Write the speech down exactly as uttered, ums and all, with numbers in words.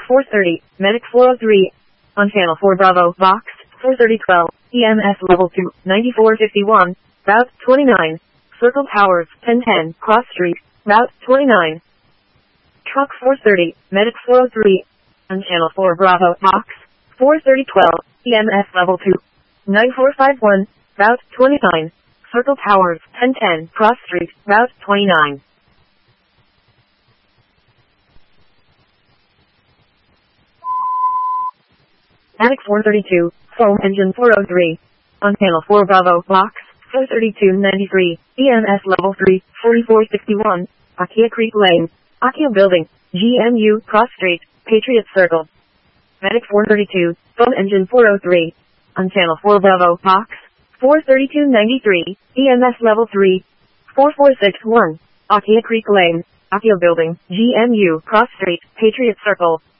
four thirty, Medic four oh three. On channel four Bravo, Box, four thirty twelve, E M S level two, ninety-four fifty-one, Route twenty-nine. Circle Towers, ten ten, Cross Street, Route twenty-nine. Truck four thirty, Medic four oh three. On channel four Bravo, Box, four thirty twelve, E M S level two, ninety-four fifty-one, Route twenty-nine. Circle Towers, ten ten, Cross Street, Route twenty-nine. Attic four thirty-two, Foam Engine four oh three. On channel four Bravo, Box, four thirty-two ninety-three, E M S level three, forty-four sixty-one, Akia Creek Lane, Akia Building, G M U, Cross Street, Patriot Circle. Medic four thirty-two, Foam Engine four oh three. On channel four Bravo, Box, four thirty-two ninety-three, E M S level three, forty-four sixty-one, Akia Creek Lane, Akia Building, G M U, Cross Street, Patriot Circle.